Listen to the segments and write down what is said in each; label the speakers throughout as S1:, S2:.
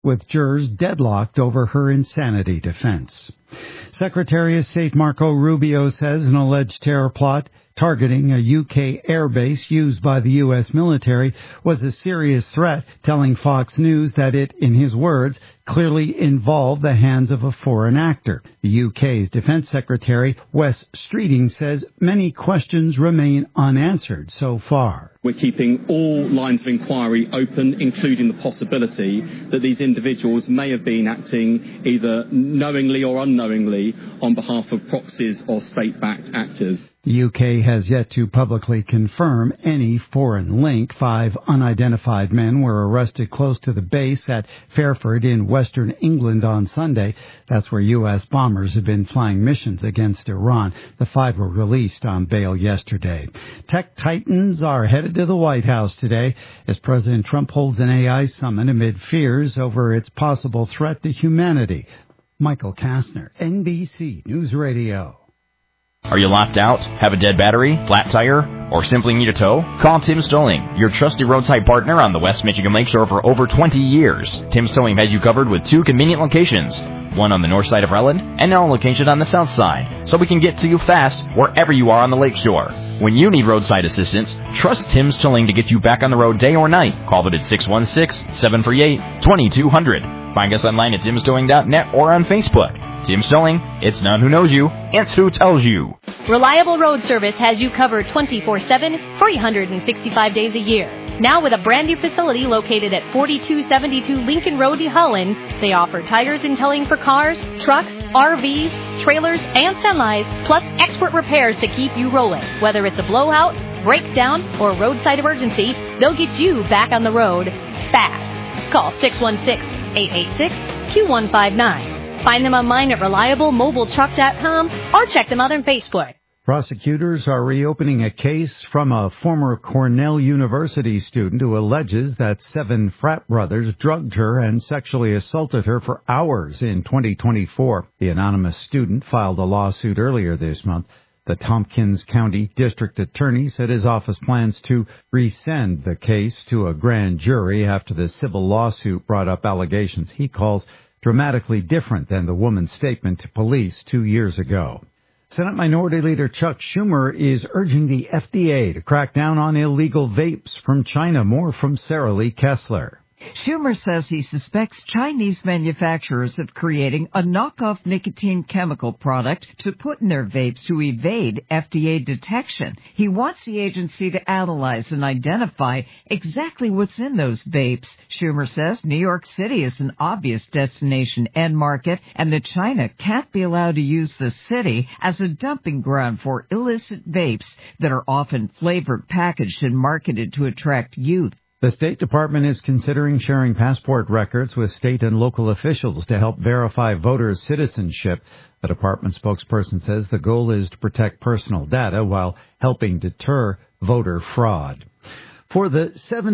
S1: with jurors deadlocked over her insanity defense. Secretary of State Marco Rubio says an alleged terror plot targeting a UK airbase used by the U.S. military was a serious threat, telling Fox News that it, in his words, clearly involved the hands of a foreign actor. The UK's Defense Secretary, Wes Streeting, says many questions remain unanswered so far.
S2: We're keeping all lines of inquiry open, including the possibility that these individuals may have been acting either knowingly or unknowingly on behalf of proxies or state-backed actors.
S1: The UK has yet to publicly confirm any foreign link. 5 unidentified men were arrested close to the base at Fairford in western England on Sunday. That's where U.S. bombers have been flying missions against Iran. The 5 were released on bail yesterday. Tech titans are headed to the White House today as President Trump holds an AI summit amid fears over its possible threat to humanity. Michael Kastner, NBC News Radio.
S3: Are you locked out, have a dead battery, flat tire, or simply need a tow? Call Tim Stolling, your trusty roadside partner on the West Michigan Lakeshore for over 20 years. Tim Stolling has you covered with 2 convenient locations, one on the north side of Rutland and another location on the south side, so we can get to you fast wherever you are on the lakeshore. When you need roadside assistance, trust Tim Stolling to get you back on the road day or night. Call it at 616-738-2200. Find us online at timstolling.net or on Facebook. Tim Stolling, it's not who knows you, it's who tells you.
S4: Reliable Road Service has you covered 24/7, 365 days a year. Now with a brand new facility located at 4272 Lincoln Road, New Holland, they offer tires and towing for cars, trucks, RVs, trailers, and semis, plus expert repairs to keep you rolling. Whether it's a blowout, breakdown, or roadside emergency, they'll get you back on the road fast. Call 616-886-Q159. Find them online at reliablemobiletruck.com or check them out on Facebook.
S1: Prosecutors are reopening a case from a former Cornell University student who alleges that 7 frat brothers drugged her and sexually assaulted her for hours in 2024. The anonymous student filed a lawsuit earlier this month. The Tompkins County District Attorney said his office plans to resend the case to a grand jury after the civil lawsuit brought up allegations he calls dramatically different than the woman's statement to police 2 years ago. Senate Minority Leader Chuck Schumer is urging the FDA to crack down on illegal vapes from China. More from Sarah Lee Kessler.
S5: Schumer says he suspects Chinese manufacturers of creating a knockoff nicotine chemical product to put in their vapes to evade FDA detection. He wants the agency to analyze and identify exactly what's in those vapes. Schumer says New York City is an obvious destination and market, and that China can't be allowed to use the city as a dumping ground for illicit vapes that are often flavored, packaged, and marketed to attract youth.
S1: The State Department is considering sharing passport records with state and local officials to help verify voters' citizenship. The department spokesperson says the goal is to protect personal data while helping deter voter fraud. For the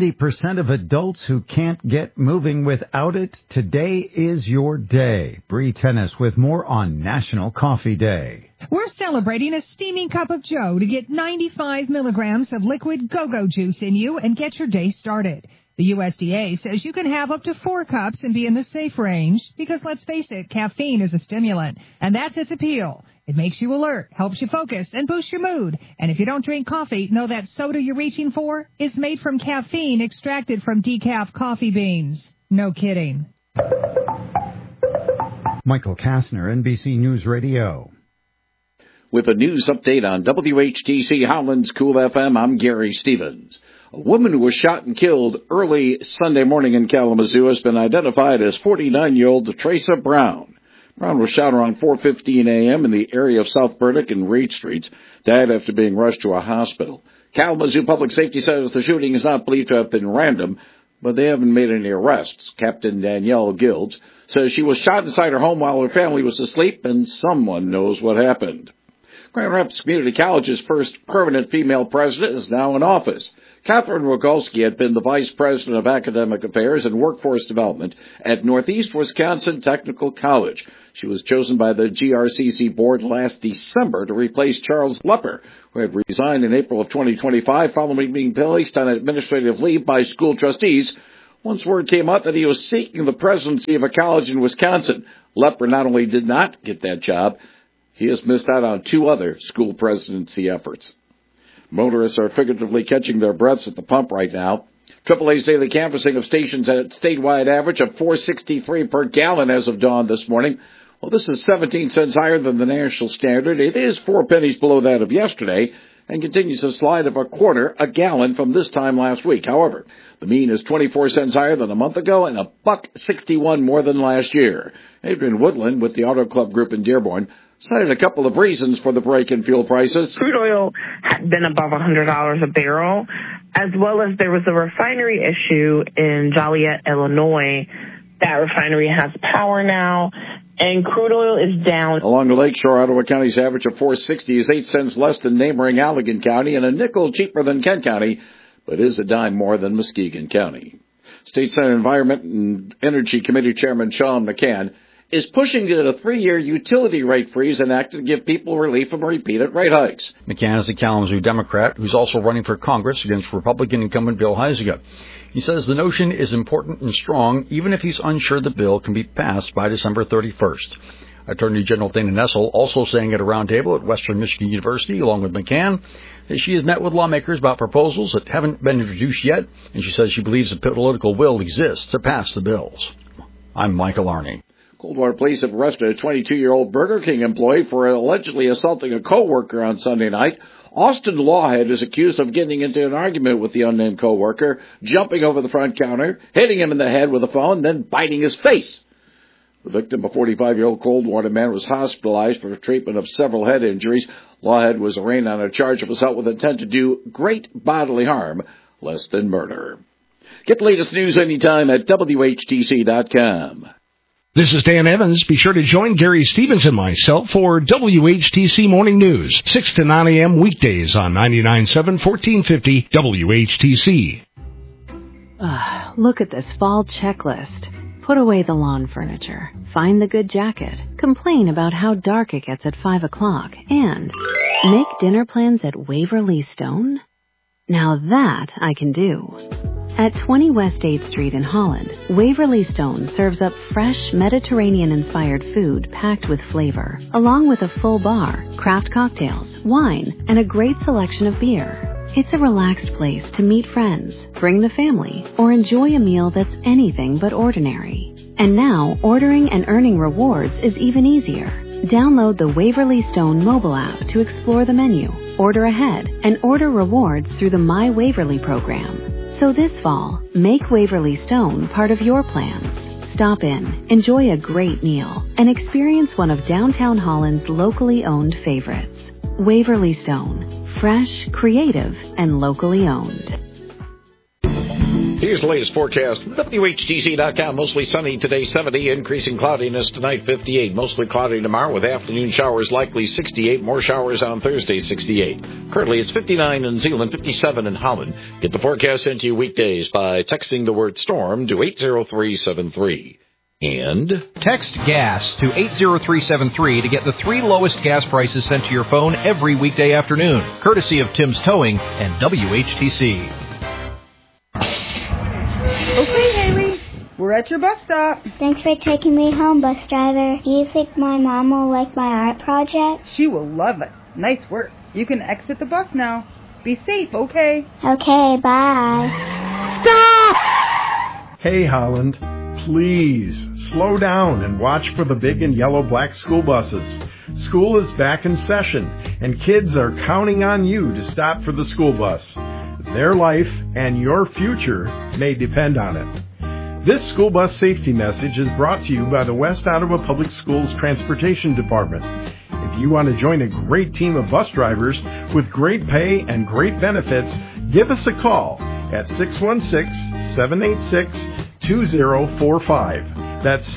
S1: 70% of adults who can't get moving without it, today is your day. Bree Tennis with more on National Coffee Day.
S6: We're celebrating a steaming cup of joe to get 95 milligrams of liquid go-go juice in you and get your day started. The USDA says you can have up to 4 cups and be in the safe range because, let's face it, caffeine is a stimulant, and that's its appeal. It makes you alert, helps you focus, and boosts your mood. And if you don't drink coffee, know that soda you're reaching for is made from caffeine extracted from decaf coffee beans. No kidding.
S1: Michael Kastner, NBC News Radio.
S7: With a news update on WHTC Holland's Cool FM, I'm Gary Stevens. A woman who was shot and killed early Sunday morning in Kalamazoo has been identified as 49-year-old Teresa Brown. Brown was shot around 4:15 a.m. in the area of South Burdick and Reed Streets, died after being rushed to a hospital. Kalamazoo Public Safety says the shooting is not believed to have been random, but they haven't made any arrests. Captain Danielle Guilds says she was shot inside her home while her family was asleep, and someone knows what happened. Grand Rapids Community College's first permanent female president is now in office. Catherine Rogalski had been the vice president of academic affairs and workforce development at Northeast Wisconsin Technical College. She was chosen by the GRCC board last December to replace Charles Lepper, who had resigned in April of 2025 following being placed on administrative leave by school trustees once word came out that he was seeking the presidency of a college in Wisconsin. Lepper not only did not get that job, he has missed out on 2 other school presidency efforts. Motorists are figuratively catching their breaths at the pump right now. AAA's daily canvassing of stations at a statewide average of $4.63 per gallon as of dawn this morning. Well, this is 17 cents higher than the national standard. It is 4 pennies below that of yesterday and continues a slide of a quarter a gallon from this time last week. However, the mean is 24 cents higher than a month ago and $1.61 more than last year. Adrian Woodland with the Auto Club Group in Dearborn cited a couple of reasons for the break in fuel prices.
S8: Crude oil had been above $100 a barrel, as well as there was a refinery issue in Joliet, Illinois. That refinery has power now, and crude oil is down. Along the lakeshore, Ottawa County's average of $4.60 is 8 cents less than neighboring Allegan County and a nickel cheaper than Kent County, but is a dime more than Muskegon County. State Senate Environment and Energy Committee Chairman Sean McCann is pushing to get a 3-year utility rate freeze enacted to give people relief from repeated rate hikes.
S9: McCann is a Kalamazoo Democrat who's also running for Congress against Republican incumbent Bill Huizenga. He says the notion is important and strong, even if he's unsure the bill can be passed by December 31st. Attorney General Dana Nessel also saying at a roundtable at Western Michigan University, along with McCann, that she has met with lawmakers about proposals that haven't been introduced yet, and she says she believes the political will exists to pass the bills. I'm Michael Arney.
S7: Coldwater police have arrested a 22-year-old Burger King employee for allegedly assaulting a co-worker on Sunday night. Austin Lawhead is accused of getting into an argument with the unnamed co-worker, jumping over the front counter, hitting him in the head with a phone, then biting his face. The victim, a 45-year-old Coldwater man, was hospitalized for treatment of several head injuries. Lawhead was arraigned on a charge of assault with intent to do great bodily harm, less than murder. Get the latest news anytime at WHTC.com.
S10: This is Dan Evans. Be sure to join Gary Stevens and myself for WHTC Morning News, 6 to 9 a.m. weekdays on 99.7 1450 WHTC.
S11: Look at this fall checklist. Put away the lawn furniture. Find the good jacket. Complain about how dark it gets at 5 o'clock. And make dinner plans at Waverly Stone? Now that I can do. At 20 West 8th Street in Holland, Waverly Stone serves up fresh Mediterranean-inspired food packed with flavor, along with a full bar, craft cocktails, wine, and a great selection of beer. It's a relaxed place to meet friends, bring the family, or enjoy a meal that's anything but ordinary. And now, ordering and earning rewards is even easier. Download the Waverly Stone mobile app to explore the menu, order ahead, and order rewards through the My Waverly program. So this fall, make Waverly Stone part of your plans. Stop in, enjoy a great meal, and experience one of downtown Holland's locally owned favorites. Waverly Stone, fresh, creative, and locally owned.
S7: Here's the latest forecast from WHTC.com. Mostly sunny today, 70. Increasing cloudiness tonight, 58. Mostly cloudy tomorrow with afternoon showers likely, 68. More showers on Thursday, 68. Currently, it's 59 in Zeeland, 57 in Holland. Get the forecast sent to you weekdays by texting the word storm to 80373. And
S12: text GAS to 80373 to get the 3 lowest gas prices sent to your phone every weekday afternoon, courtesy of Tim's Towing and WHTC.
S13: Okay, Haley, we're at your bus stop.
S14: Thanks for taking me home, bus driver. Do you think my mom will like my art project?
S13: She will love it. Nice work. You can exit the bus now. Be safe, okay?
S14: Okay, bye.
S13: Stop!
S15: Hey, Holland, please slow down and watch for the big and yellow black school buses. School is back in session, and kids are counting on you to stop for the school bus. Their life and your future may depend on it. This school bus safety message is brought to you by the West Ottawa Public Schools Transportation Department. If you want to join a great team of bus drivers with great pay and great benefits, give us a call at 616-786-2045. That's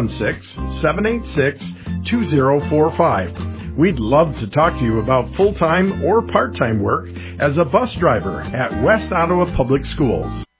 S15: 616-786-2045. We'd love to talk to you about full-time or part-time work as a bus driver at West Ottawa Public Schools.